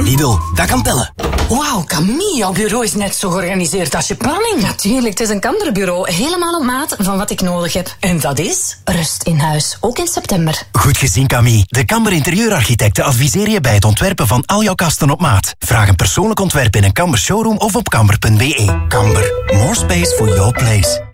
Lidl, dat kan tellen. Wauw, Camille, jouw bureau is net zo georganiseerd als je planning. Natuurlijk, het is een Kamder-bureau. Helemaal op maat van wat ik nodig heb. En dat is? Rust in huis, ook in september. Goed gezien, Camille. De Kamber interieurarchitecten adviseren je bij het ontwerpen van al jouw kasten op maat. Vraag een persoonlijk ontwerp in een Kamber showroom of op kamber.be. Kamber, more space for your place.